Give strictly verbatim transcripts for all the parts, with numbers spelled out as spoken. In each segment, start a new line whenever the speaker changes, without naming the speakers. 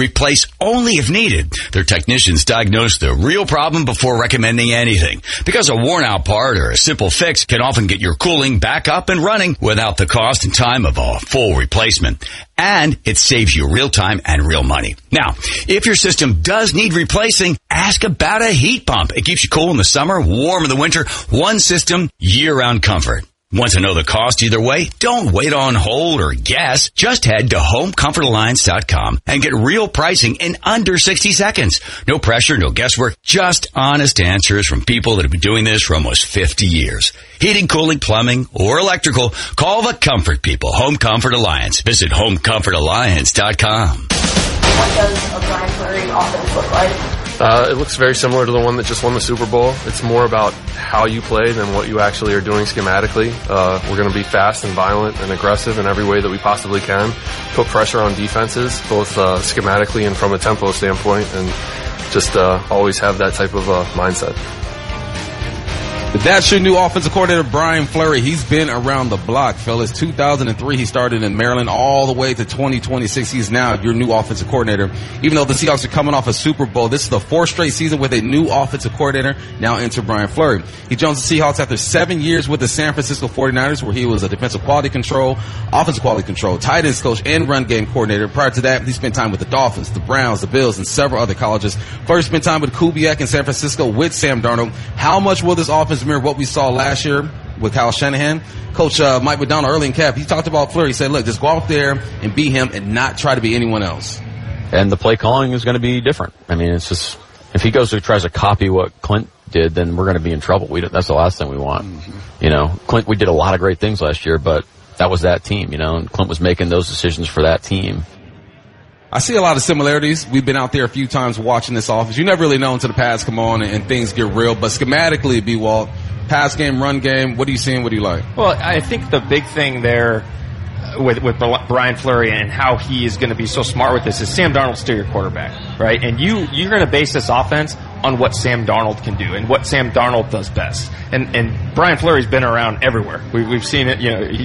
Replace only if needed. Their technicians diagnose the real problem before recommending anything. Because a worn-out part or a simple fix can often get your cooling back up and running without the cost and time of a full replacement. And it saves you real time and real money. Now, if your system does need replacing, ask about a heat pump. It keeps you cool in the summer, warm in the winter. One system, year-round comfort. Want to know the cost either way? Don't wait on hold or guess. Just head to home comfort alliance dot com and get real pricing in under sixty seconds. No pressure, no guesswork, just honest answers from people that have been doing this for almost fifty years. Heating, cooling, plumbing, or electrical, call the comfort people. Home Comfort Alliance. Visit home comfort alliance dot com.
What does a Brian Fleury offense look like?
Uh, it looks very similar to the one that just won the Super Bowl. It's more about how you play than what you actually are doing schematically. Uh, we're going to be fast and violent and aggressive in every way that we possibly can. Put pressure on defenses, both uh, schematically and from a tempo standpoint, and just uh, always have that type of uh, mindset.
That's your new offensive coordinator, Brian Fleury. He's been around the block, fellas. two thousand three, he started in Maryland all the way to twenty twenty-six. He's now your new offensive coordinator. Even though the Seahawks are coming off a Super Bowl, this is the fourth straight season with a new offensive coordinator. Now enter Brian Fleury. He joins the Seahawks after seven years with the San Francisco forty-niners, where he was a defensive quality control, offensive quality control, tight ends coach, and run game coordinator. Prior to that, he spent time with the Dolphins, the Browns, the Bills, and several other colleges. Fleury spent time with Kubiak in San Francisco with Sam Darnold. How much will this offense mirror what we saw last year with Kyle Shanahan? Coach uh, Mike McDonald early in camp, he talked about Fleury. He said, look, just go out there and be him and not try to be anyone else.
And the play calling is going to be different. I mean, it's just, if he goes and tries to copy what Clint did, then we're going to be in trouble. We don't, that's the last thing we want. Mm-hmm. You know, Clint, we did a lot of great things last year, but that was that team, you know, and Clint was making those decisions for that team.
I see a lot of similarities. We've been out there a few times watching this offense. You never really know until the pads come on and, and things get real, but schematically, B-Walt, pass game, run game, what are you seeing? What do you like?
Well, I think the big thing there with with Brian Fleury and how he is going to be so smart with this is Sam Darnold's still your quarterback, right? And you, you're going to base this offense on what Sam Darnold can do and what Sam Darnold does best. And and Brian Fleury's been around everywhere. We, we've seen it, you know, he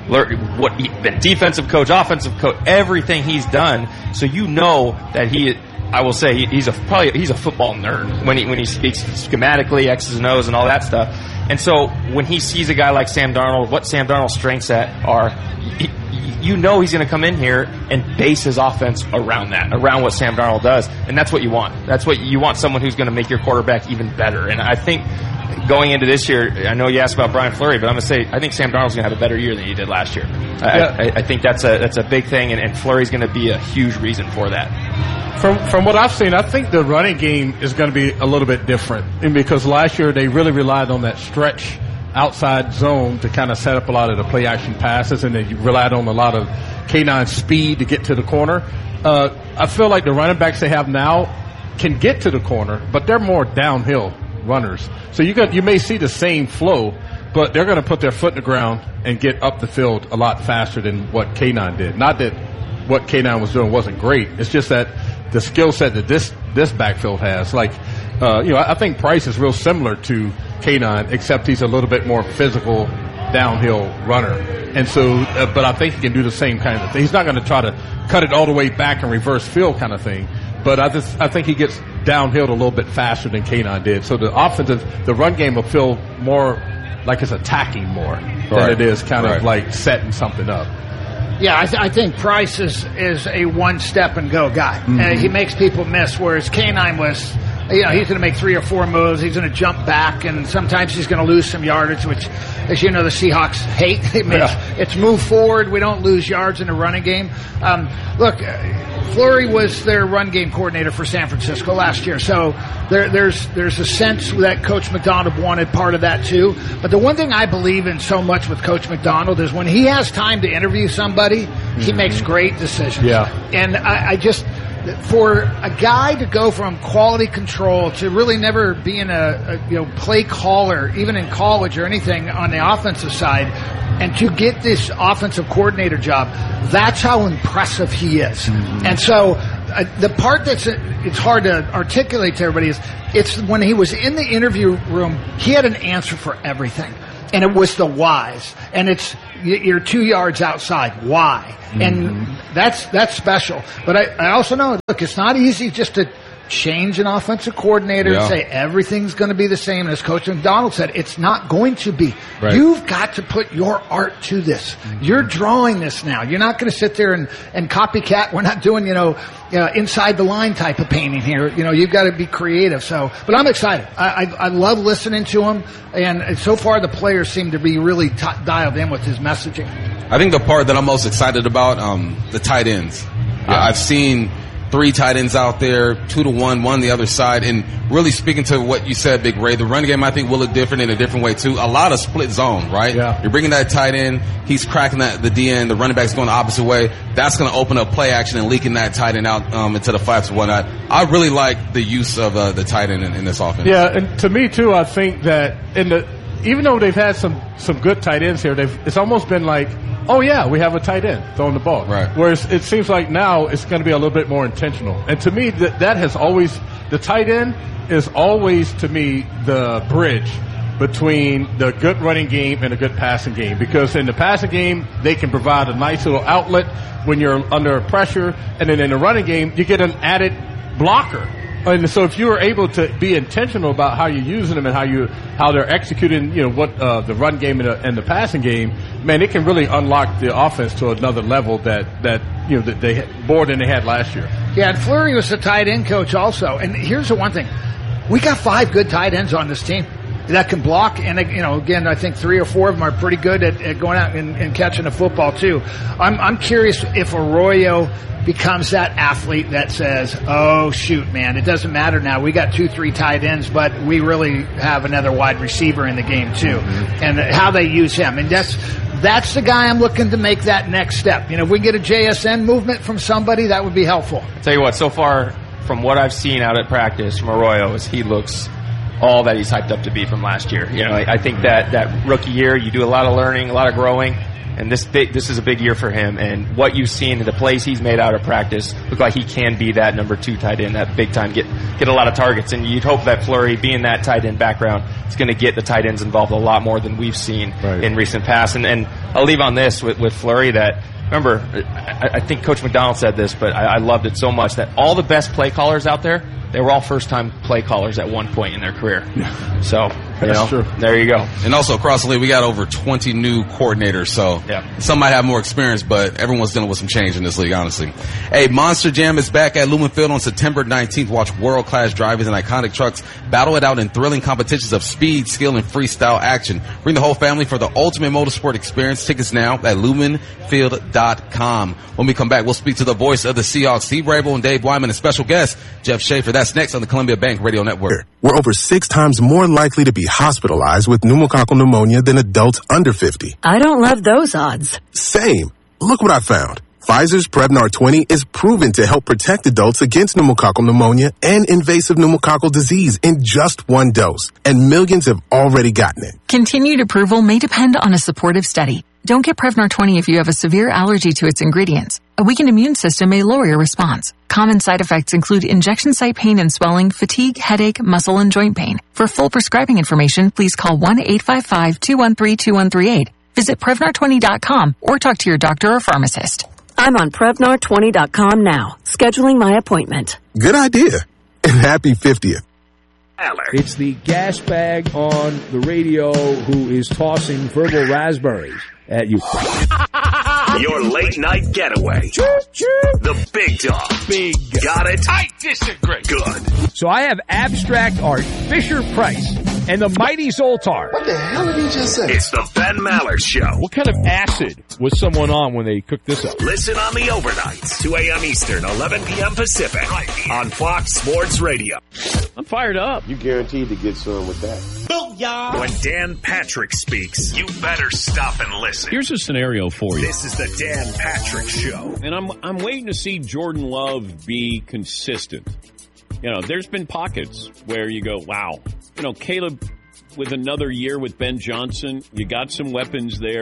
what he, been defensive coach, offensive coach, everything he's done. So you know that he, I will say, he, he's a probably he's a football nerd when he when he speaks schematically, X's and O's, and all that stuff. And so when he sees a guy like Sam Darnold, what Sam Darnold's strengths at are, he, you know he's going to come in here and base his offense around that, around what Sam Darnold does, and that's what you want. That's what you want, someone who's going to make your quarterback even better. And I think going into this year, I know you asked about Brian Fleury, but I'm going to say I think Sam Darnold's going to have a better year than he did last year. Yeah. I, I, I think that's a that's a big thing, and, and Fleury's going to be a huge reason for that.
From from what I've seen, I think the running game is going to be a little bit different, and because last year they really relied on that stretch outside zone to kind of set up a lot of the play action passes, and they relied on a lot of K nine speed to get to the corner. Uh, I feel like the running backs they have now can get to the corner, but they're more downhill runners. So you got you may see the same flow, but they're going to put their foot in the ground and get up the field a lot faster than what K nine did. Not that what K nine was doing wasn't great. It's just that the skill set that this this backfield has, like, uh, you know, I, I think Price is real similar to K nine, except he's a little bit more physical downhill runner. And so, uh, but I think he can do the same kind of thing. He's not going to try to cut it all the way back and reverse field kind of thing. But I just I think he gets downhill a little bit faster than K nine did. So the offensive, the run game will feel more like it's attacking more right. than it is kind right. of like setting something up.
Yeah, I, th- I think Price is, is a one-step-and-go guy. Mm-hmm. Uh, he makes people miss, whereas K nine was, you know, he's going to make three or four moves. He's going to jump back, and sometimes he's going to lose some yardage, which, as you know, the Seahawks hate. It makes, yeah. It's move forward. We don't lose yards in the running game. Um, look, Fleury was their run game coordinator for San Francisco last year, so there, there's there's a sense that Coach McDonald wanted part of that too. But the one thing I believe in so much with Coach McDonald is when he has time to interview somebody, mm-hmm. he makes great decisions.
Yeah.
And I, I just, for a guy to go from quality control to really never being a, a you know play caller, even in college or anything on the offensive side, and to get this offensive coordinator job, that's how impressive he is. Mm-hmm. And so uh, the part that's uh, it's hard to articulate to everybody is it's when he was in the interview room, he had an answer for everything. And it was the whys. And it's, you're two yards outside. Why? Mm-hmm. And that's that's special. But I, I also know, look, it's not easy just to change an offensive coordinator
Yeah.
and say everything's going to be the same. And as Coach McDonald said, it's not going to be.
Right.
You've got to put your art to this. Mm-hmm. You're drawing this now. You're not going to sit there and, and copycat. We're not doing, you know, uh, inside the line type of painting here. You know, you've got to be creative. So, but I'm excited. I, I, I love listening to him. And so far the players seem to be really t- dialed in with his messaging.
I think the part that I'm most excited about, um, the tight ends. Yeah. I've seen three tight ends out there, two to one, one the other side. And really speaking to what you said, Big Ray, the run game I think will look different in a different way too. A lot of split zone, right?
Yeah.
You're bringing that tight end, he's cracking that the D end, the running back's going the opposite way. That's going to open up play action and leaking that tight end out um, into the flats and whatnot. I really like the use of uh, the tight end in, in this offense.
Yeah, and to me too, I think that in the even though they've had some some good tight ends here, they've it's almost been like, oh yeah, we have a tight end throwing the ball.
Right.
Whereas it seems like now it's going to be a little bit more intentional. And to me, that that has always the tight end is always to me the bridge between the good running game and a good passing game. Because in the passing game, they can provide a nice little outlet when you're under pressure, and then in the running game, you get an added blocker. And so if you are able to be intentional about how you're using them and how you how they're executing, you know, what uh, the run game and the, and the passing game, man, it can really unlock the offense to another level that that you know that they more than they had last year.
Yeah, and Fleury was the tight end coach also. And here's the one thing: we got five good tight ends on this team that can block, and you know, again, I think three or four of them are pretty good at, at going out and, and catching the football too. I'm I'm curious if Arroyo becomes that athlete that says, oh shoot, man, it doesn't matter now. We got two, three tight ends, but we really have another wide receiver in the game too. Mm-hmm. And how they use him. And that's, that's the guy I'm looking to make that next step. You know, if we get a J S N movement from somebody, that would be helpful.
Tell you what, so far from what I've seen out at practice from Arroyo is he looks all that he's hyped up to be from last year. You know, I, I think that, that rookie year, you do a lot of learning, a lot of growing. And this big, this is a big year for him. And what you've seen in the plays he's made out of practice look like he can be that number two tight end, that big time, get get a lot of targets. And you'd hope that Fleury, being that tight end background, is going to get the tight ends involved a lot more than we've seen right. in recent past. And, and I'll leave on this with, with Fleury that, remember, I, I think Coach McDonald said this, but I, I loved it so much that all the best play callers out there, they were all first-time play callers at one point in their career. So, you know,
true.
There you go.
And also across the league, we got over twenty new coordinators, so
yeah.
some might have more experience, but everyone's dealing with some change in this league, honestly. Hey, Monster Jam is back at Lumen Field on September nineteenth. Watch world-class drivers and iconic trucks battle it out in thrilling competitions of speed, skill, and freestyle action. Bring the whole family for the ultimate motorsport experience. Tickets now at lumen field dot com. When we come back, we'll speak to the voice of the Seahawks, Steve Rabel and Dave Wyman, and special guest, Jeff Schaefer. That's next on the Columbia Bank Radio Network.
We're over six times more likely to be hospitalized with pneumococcal pneumonia than adults under fifty.
I don't love those odds.
Same. Look what I found. Pfizer's Prevnar twenty is proven to help protect adults against pneumococcal pneumonia and invasive pneumococcal disease in just one dose. And millions have already gotten it.
Continued approval may depend on a supportive study. Don't get Prevnar twenty if you have a severe allergy to its ingredients. A weakened immune system may lower your response. Common side effects include injection site pain and swelling, fatigue, headache, muscle, and joint pain. For full prescribing information, please call one eight five five, two one three, two one three eight. Visit Prevnar twenty dot com or talk to your doctor or pharmacist.
I'm on Prevnar twenty dot com now, scheduling my appointment.
Good idea. And happy fiftieth.
It's the gas bag on the radio who is tossing verbal raspberries at you.
Your late night getaway. The big dog.
Big.
Got it?
I disagree.
Good.
So I have abstract art, Fisher Price, and the mighty Zoltar.
What the hell did he just say? It's the Ben Maller Show.
What kind of acid was someone on when they cooked this up?
Listen on the overnights, two a.m. Eastern, eleven p.m. Pacific, right on Fox Sports Radio.
I'm fired up.
You guaranteed to get some with that.
Booyah! When Dan Patrick speaks, you better stop and listen.
Here's a scenario for you.
This is the Dan Patrick Show.
And I'm I'm waiting to see Jordan Love be consistent. You know, there's been pockets where you go, wow. You know, Caleb, with another year with Ben Johnson, you got some weapons there.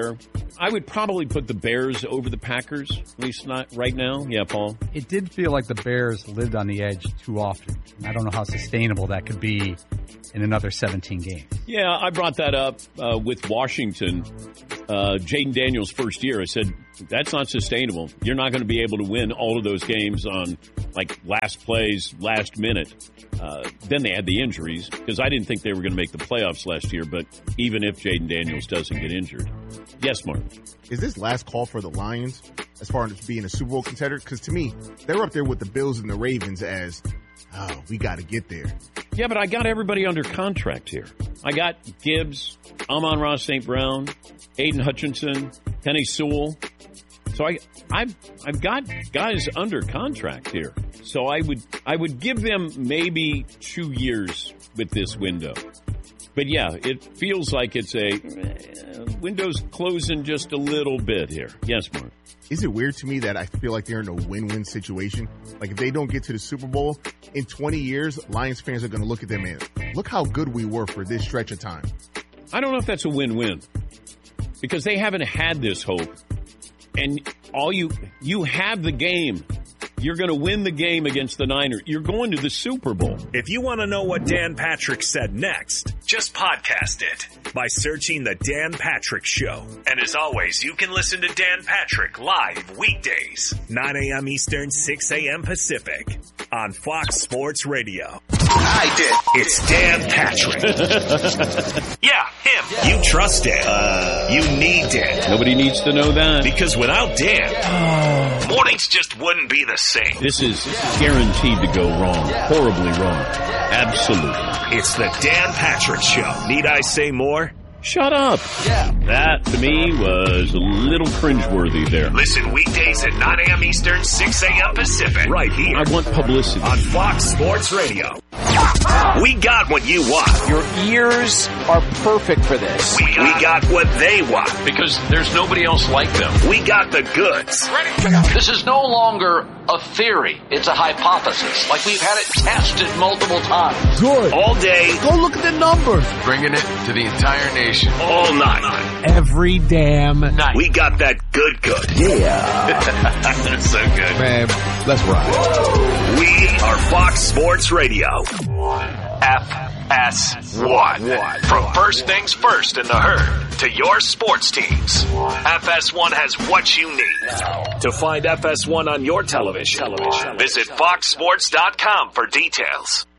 I would probably put the Bears over the Packers, at least not right now. Yeah, Paul?
It did feel like the Bears lived on the edge too often. I don't know how sustainable that could be in another seventeen games.
Yeah, I brought that up uh, with Washington. Uh, Jaden Daniels' first year, I said, that's not sustainable. You're not going to be able to win all of those games on, like, last plays, last minute. Uh, then they had the injuries, because I didn't think they were going to make the playoffs last year, but even if Jaden Daniels doesn't get injured. Yes, Mark.
Is this last call for the Lions as far as being a Super Bowl contender? Because to me, they're up there with the Bills and the Ravens as, oh, we got to get there.
Yeah, but I got everybody under contract here. I got Gibbs, Amon-Ra Saint Brown, Aiden Hutchinson, Penny Sewell. So I, I've, I've got guys under contract here. So I would, I would give them maybe two years with this window. But yeah, it feels like it's a uh, window's closing just a little bit here. Yes, Mark.
Is it weird to me that I feel like they're in a win-win situation? Like if they don't get to the Super Bowl in twenty years, Lions fans are going to look at them and look how good we were for this stretch of time.
I don't know if that's a win-win because they haven't had this hope. And all you, you have the game. You're going to win the game against the Niners. You're going to the Super Bowl.
If you want to know what Dan Patrick said next, just podcast it by searching The Dan Patrick Show. And as always, you can listen to Dan Patrick live weekdays, nine a.m. Eastern, six a.m. Pacific on Fox Sports Radio. I did. It's Dan Patrick. Yeah, him. Yeah. You trust Dan. Uh, you need Dan.
Nobody needs to know that.
Because without Dan, yeah. mornings just wouldn't be the same.
This is guaranteed to go wrong. Horribly wrong. Absolutely.
It's the Dan Patrick Show. Need I say more?
Shut up. Yeah. That, to me, was a little cringeworthy there.
Listen weekdays at nine a.m. Eastern, six a.m. Pacific. Right here.
I want publicity.
On Fox Sports Radio. We got what you want.
Your ears are perfect for this.
We got, we got what they want.
Because there's nobody else like them.
We got the goods.
This is no longer a theory. It's a hypothesis. Like we've had it tested multiple times.
Good.
All day.
Go look at the numbers.
Bringing it to the entire nation.
All night.
Every damn night.
We got that good good.
Yeah.
That's so good.
Man, let's ride.
We are Fox Sports Radio. F S one. From first things first in the herd to your sports teams. F S one has what you need. To find F S one on your television, visit fox sports dot com for details.